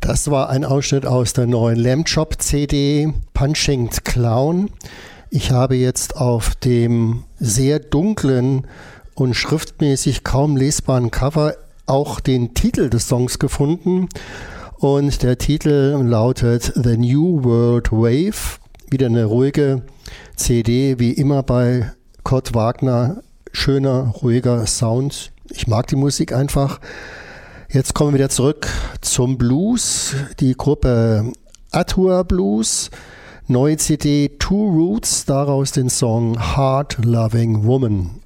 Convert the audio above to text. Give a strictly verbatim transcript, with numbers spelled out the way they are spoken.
Das war ein Ausschnitt aus der neuen Lamb Chop C D Punching Clown. Ich habe jetzt auf dem sehr dunklen und schriftmäßig kaum lesbaren Cover auch den Titel des Songs gefunden. Und der Titel lautet The New World Wave. Wieder eine ruhige C D, wie immer bei Kurt Wagner. Schöner, ruhiger Sound. Ich mag die Musik einfach. Jetzt kommen wir wieder zurück zum Blues. Die Gruppe Atua Blues. Neue C D Two Roots, daraus den Song Hard Loving Woman.